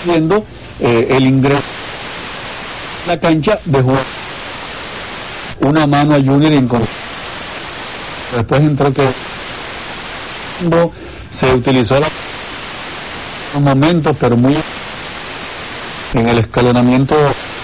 viendo el ingreso a la cancha dejó una mano a Junior y después entró que se utilizó los momentos, pero muy en el escalonamiento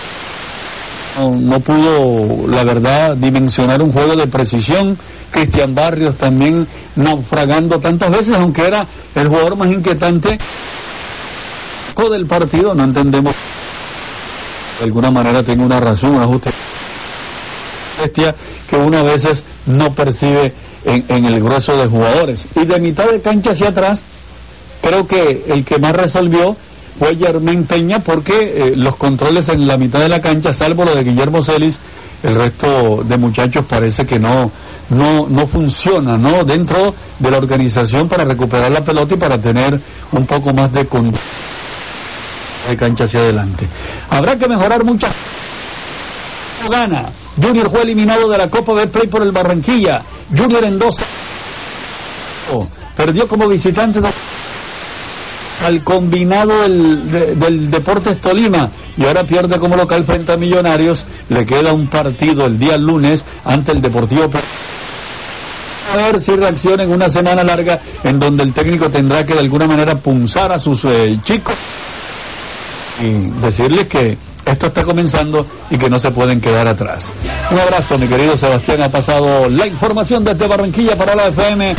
no pudo, la verdad, dimensionar un juego de precisión. Cristian Barrios también naufragando tantas veces, aunque era el jugador más inquietante del partido. No entendemos, de alguna manera tengo una razón, un ajuste bestia que uno a veces no percibe en el grueso de jugadores. Y de mitad de cancha hacia atrás, creo que el que más resolvió fue Yermín Peña, porque los controles en la mitad de la cancha, salvo lo de Guillermo Celis, el resto de muchachos parece que no funciona, ¿no? Dentro de la organización para recuperar la pelota y para tener un poco más de cancha hacia adelante. Habrá que mejorar muchas. Gana. Junior fue eliminado de la Copa Betplay por el Barranquilla. Junior en 2 perdió como visitante al combinado del Deportes Tolima y ahora pierde como local frente a Millonarios. Le queda un partido el día lunes ante el Deportivo. A ver si reacciona en una semana larga en donde el técnico tendrá que de alguna manera punzar a sus chicos y decirles que esto está comenzando y que no se pueden quedar atrás. Un abrazo, mi querido Sebastián. Ha pasado la información desde Barranquilla para la FM.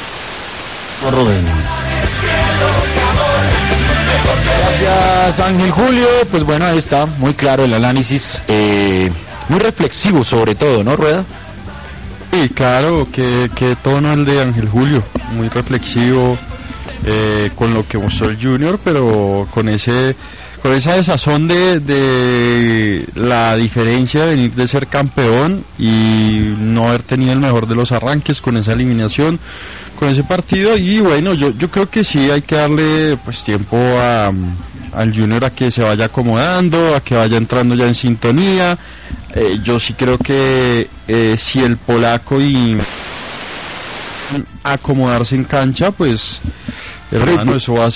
Gracias, Ángel Julio. Pues bueno, ahí está, muy claro el análisis, muy reflexivo sobre todo, ¿no, Rueda? Sí, claro, que tono el de Ángel Julio, muy reflexivo, con lo que mostró el Junior, pero con esa desazón de la diferencia de venir de ser campeón y no haber tenido el mejor de los arranques con esa eliminación, con ese partido. Y bueno, yo creo que sí hay que darle pues tiempo al Junior a que se vaya acomodando, a que vaya entrando ya en sintonía. Yo sí creo que si el polaco y acomodarse en cancha, pues hermano, eso va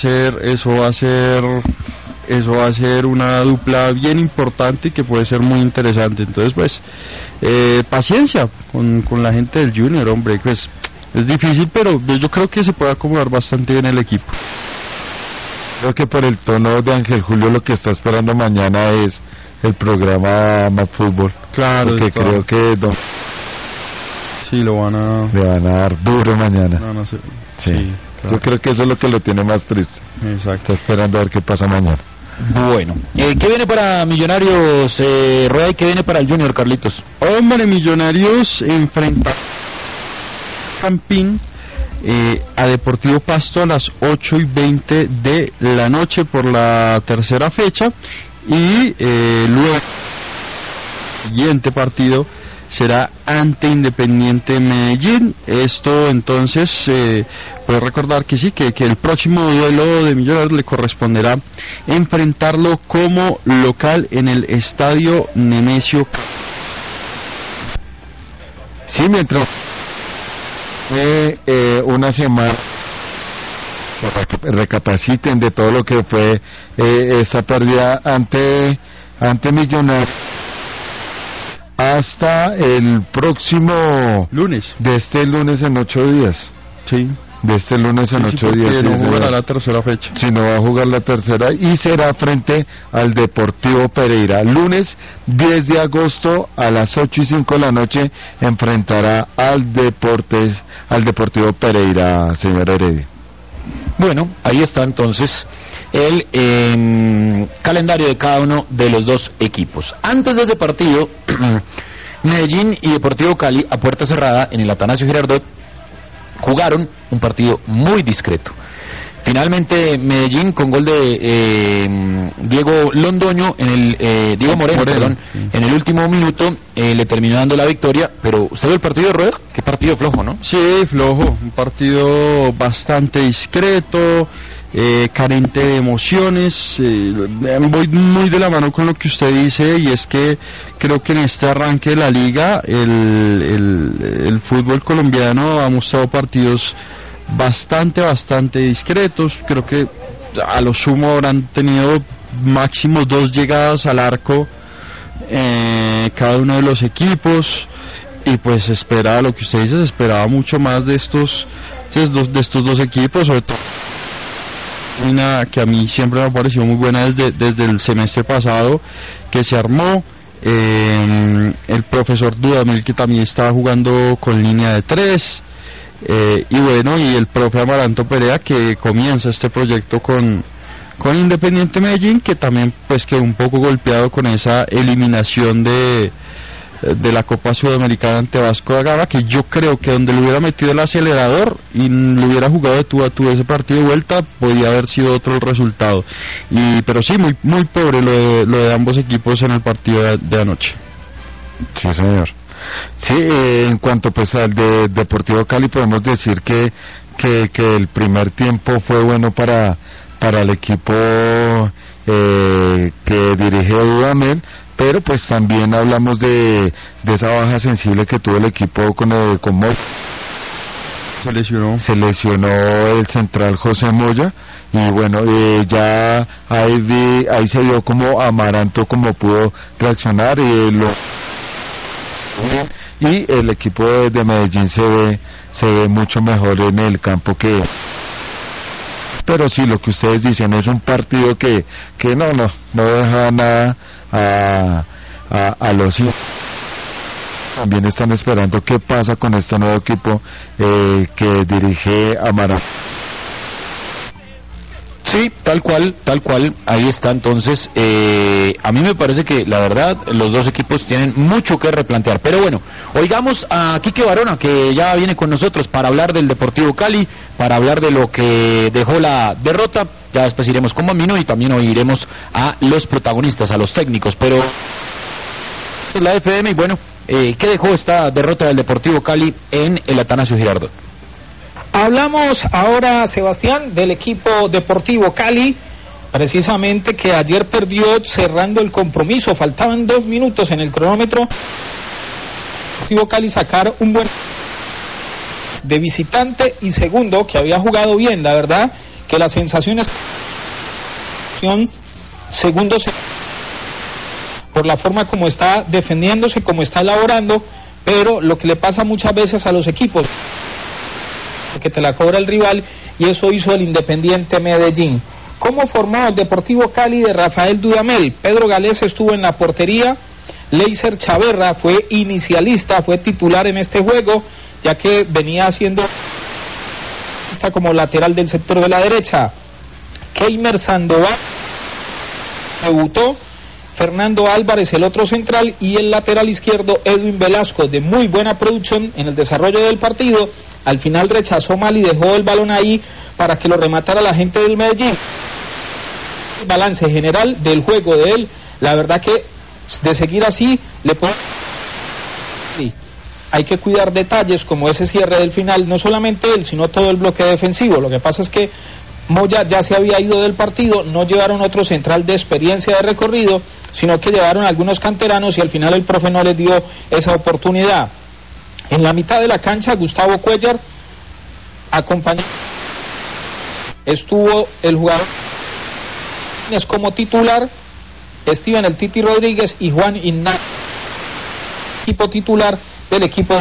a ser una dupla bien importante y que puede ser muy interesante. Entonces pues paciencia con la gente del Junior, hombre, pues es difícil, pero yo creo que se puede acomodar bastante bien el equipo. Creo que por el tono de Ángel Julio lo que está esperando mañana es el programa Más Fútbol. Claro, porque creo que sí, le van a dar duro mañana. No sé. Sí, claro. Yo creo que eso es lo que lo tiene más triste. Exacto. Está esperando a ver qué pasa mañana. Bueno, ¿qué viene para Millonarios, Rueda, y qué viene para el Junior, Carlitos? Hombre, Millonarios enfrenta Campín a Deportivo Pasto a las 8:20 de la noche por la tercera fecha, y luego el siguiente partido será ante Independiente Medellín. Esto entonces puede recordar que sí, que el próximo duelo de Millonarios le corresponderá enfrentarlo como local en el Estadio Nemesio. Sí, mientras una semana recapaciten de todo lo que fue esa pérdida ante Millonarios hasta el próximo lunes, de este lunes en 8 días. Sí, de este lunes en 8 días. No jugará la tercera fecha. Sí, no va a jugar la tercera y será frente al Deportivo Pereira. Lunes 10 de agosto a las 8:05 de la noche enfrentará al Deportivo Pereira, señor Heredia. Bueno, ahí está entonces el calendario de cada uno de los dos equipos. Antes de ese partido, Medellín y Deportivo Cali, a puerta cerrada en el Atanasio Girardot, jugaron un partido muy discreto. Finalmente Medellín, con gol de Diego Londoño Diego Moreno, perdón, en el último minuto le terminó dando la victoria. Pero usted ve el partido de Rueda, qué partido flojo, ¿no? Sí, flojo, un partido bastante discreto, carente de emociones. Voy muy de la mano con lo que usted dice, y es que creo que en este arranque de la liga el fútbol colombiano ha mostrado partidos bastante discretos. Creo que a lo sumo habrán tenido máximo 2 llegadas al arco cada uno de los equipos, y pues esperaba lo que usted dice, se esperaba mucho más de estos dos equipos, sobre todo una que a mí siempre me ha parecido muy buena desde el semestre pasado que se armó, el profesor Dudamel, que también estaba jugando con línea de 3, y bueno, y el profe Amaranto Perea, que comienza este proyecto con Independiente Medellín, que también pues quedó un poco golpeado con esa eliminación de la Copa Sudamericana ante Vasco da Gama, que yo creo que donde le hubiera metido el acelerador y le hubiera jugado de tú a tú ese partido de vuelta, podía haber sido otro el resultado. Pero sí, muy muy pobre lo de ambos equipos en el partido de anoche. Sí, señor. Sí, en cuanto pues al de Deportivo Cali, podemos decir que el primer tiempo fue bueno para el equipo que dirige Dudamel, pero pues también hablamos de esa baja sensible que tuvo el equipo con Moya. Se lesionó el central José Moya, y bueno, ya ahí se vio como Amaranto como pudo reaccionar, y el equipo de Medellín se ve mucho mejor en el campo que... Pero sí, lo que ustedes dicen, es un partido que no deja nada a los hijos. También están esperando qué pasa con este nuevo equipo que dirige Amaranto. Sí, tal cual, ahí está. Entonces, a mí me parece que la verdad los dos equipos tienen mucho que replantear, pero bueno, oigamos a Quique Barona, que ya viene con nosotros para hablar del Deportivo Cali, para hablar de lo que dejó la derrota. Ya después iremos con Bambino y también oiremos a los protagonistas, a los técnicos, pero la FM, y bueno, ¿qué dejó esta derrota del Deportivo Cali en el Atanasio Girardot? Hablamos ahora, Sebastián, del equipo Deportivo Cali, precisamente que ayer perdió cerrando el compromiso, faltaban 2 minutos en el cronómetro. Deportivo Cali sacar un buen de visitante, y segundo, que había jugado bien, la verdad, que las sensaciones segundo por la forma como está defendiéndose, como está elaborando, pero lo que le pasa muchas veces a los equipos, que te la cobra el rival, y eso hizo el Independiente Medellín. ¿Cómo formó el Deportivo Cali de Rafael Dudamel? Pedro Galés estuvo en la portería, Leiser Chaverra fue inicialista, fue titular en este juego, ya que venía haciendo como lateral del sector de la derecha. Keimer Sandoval debutó, Fernando Álvarez el otro central, y el lateral izquierdo Edwin Velasco, de muy buena producción en el desarrollo del partido. Al final rechazó mal y dejó el balón ahí para que lo rematara la gente del Medellín. El balance general del juego de él, la verdad que de seguir así le puede... Sí, hay que cuidar detalles como ese cierre del final, no solamente él, sino todo el bloque defensivo. Lo que pasa es que Moya ya se había ido del partido, no llevaron otro central de experiencia de recorrido, sino que llevaron algunos canteranos, y al final el profe no les dio esa oportunidad. En la mitad de la cancha, Gustavo Cuellar acompañó, estuvo el jugador como titular, Steven el Titi Rodríguez y Juan Ignacio, equipo titular del equipo.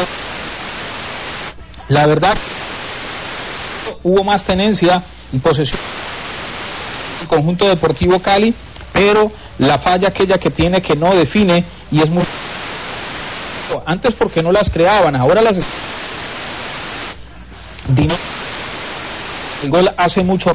La verdad, hubo más tenencia y posesión el conjunto Deportivo Cali, pero la falla aquella que tiene, que no define, y es muy... Antes porque no las creaban, ahora las... El gol hace mucho...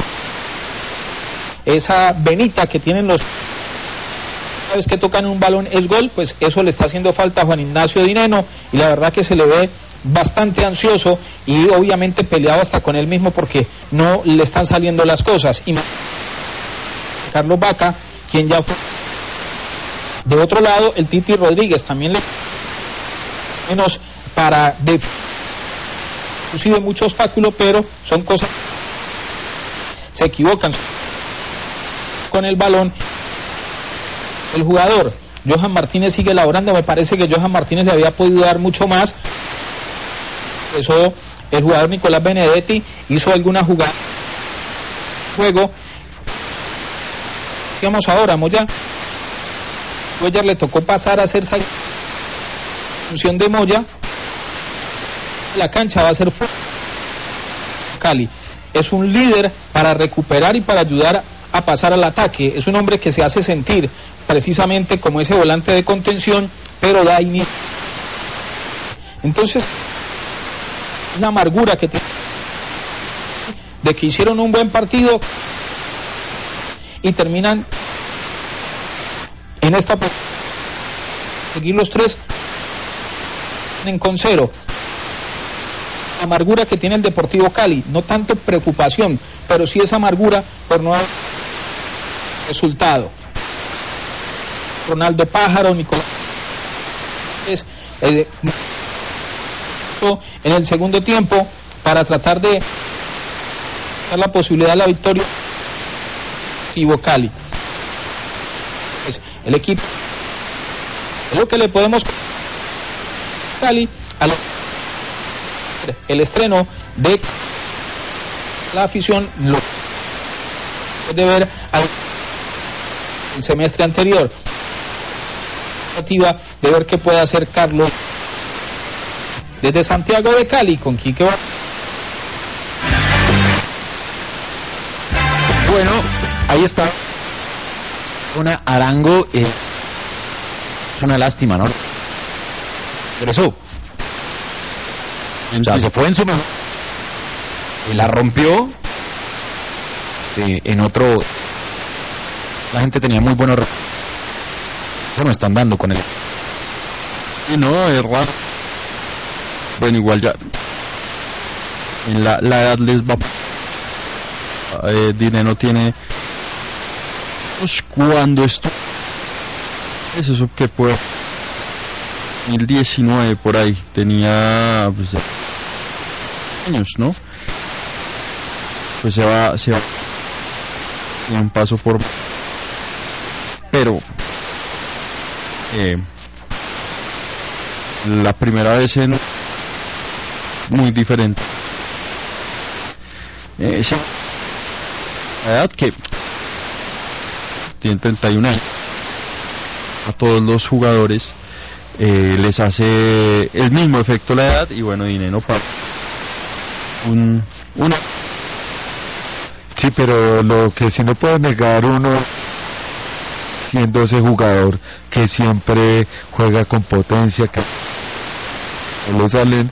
Esa venita que tienen los... Cada vez que tocan un balón es gol, pues eso le está haciendo falta a Juan Ignacio Dineno, y la verdad que se le ve bastante ansioso y obviamente peleado hasta con él mismo porque no le están saliendo las cosas. Y Carlos Vaca, quien ya fue... De otro lado, el Titi Rodríguez también le... menos para inclusive mucho obstáculo, pero son cosas, se equivocan con el balón. El jugador Johan Martínez sigue elaborando, me parece que Johan Martínez le había podido dar mucho más. Eso, el jugador Nicolás Benedetti hizo alguna jugada juego, Digamos ahora, Moya. Cuellar le tocó pasar a hacer función de Moya. La cancha va a ser Cali. Es un líder para recuperar y para ayudar a pasar al ataque. Es un hombre que se hace sentir precisamente como ese volante de contención, pero da inicio. Entonces, una amargura que tiene de que hicieron un buen partido y terminan en esta seguir los tres con 0. Amargura que tiene el Deportivo Cali, no tanto preocupación, pero sí esa amargura por no haber resultado. Ronaldo Pájaro, Nicolás en el segundo tiempo para tratar de dar la posibilidad de la victoria Deportivo Cali. El equipo es lo que le podemos Cali a el estreno de la afición lo puede ver el semestre anterior, de ver qué puede hacer Carlos desde Santiago de Cali con Quique. Bueno, ahí está una Arango, es una lástima, ¿no? Regresó. Ya se fue en su mejor. Y la rompió. En otro. La gente tenía muy buenos. Bueno, están dando con él. Y no, es raro. Bueno, igual ya. En la edad les va. Dinero tiene. Pues cuando esto. Es eso que puede. 2019 por ahí tenía pues, años, ¿no? Pues se va un paso por, pero la primera vez en muy diferente. Esa edad que tiene 31 años, a todos los jugadores les hace el mismo efecto la edad, y bueno, dinero para una. Sí, pero lo que sí no puede negar uno, siendo ese jugador que siempre juega con potencia, que no le salen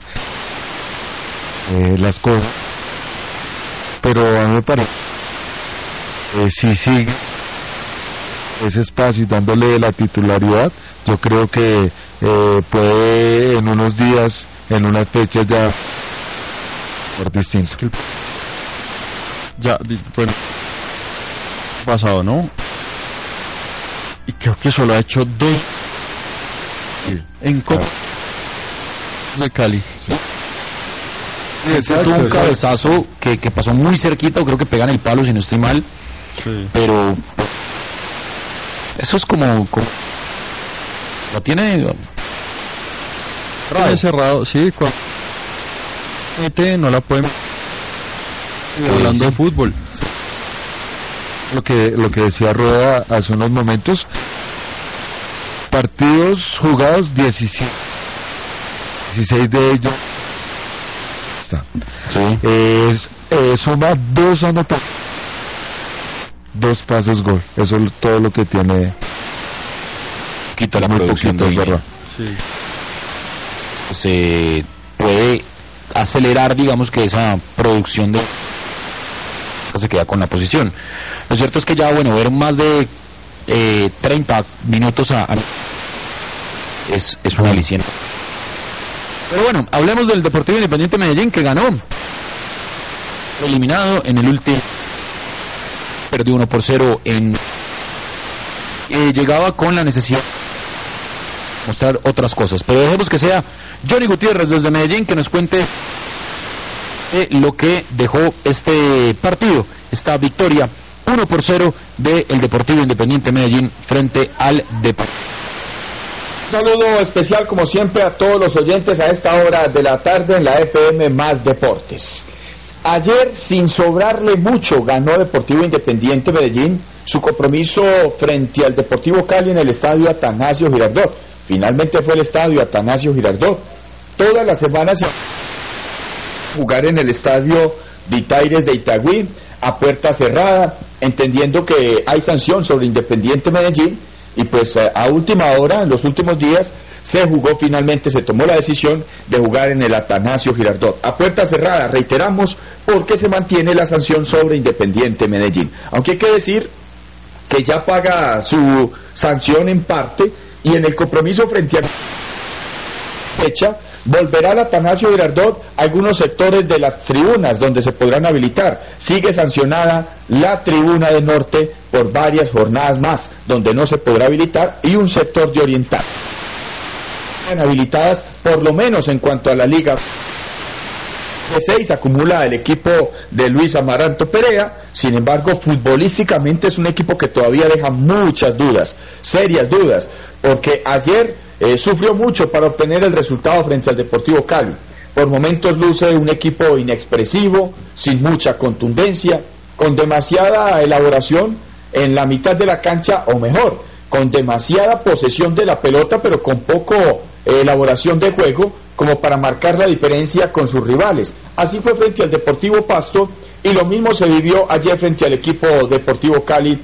las cosas, pero a mí me parece si sigue ese espacio y dándole la titularidad, yo creo que puede en unos días, en unas fechas ya por distinto. Ya, bueno, pasado, ¿no? Y creo que solo ha hecho 2 en Copa de Cali. Ese tuvo un cabezazo que pasó muy cerquita, creo que pega en el palo si no estoy mal, sí. Pero eso es como lo tiene cerrado, sí, no la pueden hablando de fútbol. Lo que decía Rueda hace unos momentos, partidos jugados 16 de ellos suma 2 anotaciones, 2 pases gol, eso es todo lo que tiene. Quita la producción de guerra. Sí. Se puede acelerar, digamos, que esa producción de se queda con la posición. Lo cierto es que ya, bueno, ver más de 30 minutos es un aliciente. Pero bueno, hablemos del Deportivo Independiente Medellín, que ganó, eliminado en el último, perdió 1-0 llegaba con la necesidad de mostrar otras cosas, pero dejemos que sea Johnny Gutiérrez desde Medellín que nos cuente lo que dejó este partido, esta victoria 1-0 del Deportivo Independiente Medellín frente al Deportivo. Un saludo especial como siempre a todos los oyentes a esta hora de la tarde en la FM Más Deportes. Ayer, sin sobrarle mucho, ganó Deportivo Independiente Medellín su compromiso frente al Deportivo Cali en el estadio Atanasio Girardot. Finalmente fue el estadio Atanasio Girardot. Todas las semanas se jugar en el estadio Ditaires de Itagüí a puerta cerrada, entendiendo que hay sanción sobre Independiente Medellín, y pues a última hora, en los últimos días, se jugó finalmente, se tomó la decisión de jugar en el Atanasio Girardot a puerta cerrada, reiteramos, porque se mantiene la sanción sobre Independiente Medellín, aunque hay que decir que ya paga su sanción en parte, y en el compromiso frente a fecha volverá al Atanasio Girardot algunos sectores de las tribunas donde se podrán habilitar. Sigue sancionada la tribuna de norte por varias jornadas más, donde no se podrá habilitar, y un sector de oriental habilitadas, por lo menos en cuanto a la liga. De 6 acumula el equipo de Luis Amaranto Perea. Sin embargo, futbolísticamente es un equipo que todavía deja muchas dudas, serias dudas, porque ayer sufrió mucho para obtener el resultado frente al Deportivo Cali. Por momentos luce un equipo inexpresivo, sin mucha contundencia, con demasiada elaboración en la mitad de la cancha, o mejor, con demasiada posesión de la pelota, pero con poco elaboración de juego como para marcar la diferencia con sus rivales. Así fue frente al Deportivo Pasto, y lo mismo se vivió ayer frente al equipo Deportivo Cali